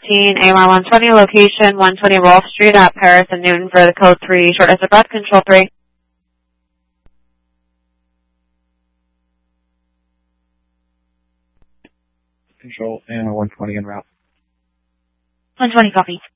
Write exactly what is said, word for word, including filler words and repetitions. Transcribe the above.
fifteen, A Y one twenty, location one twenty Rolfe Street at Paris and Newton for the code three, shortness of breath, control three. Control, A Y one twenty en route. one twenty, copy.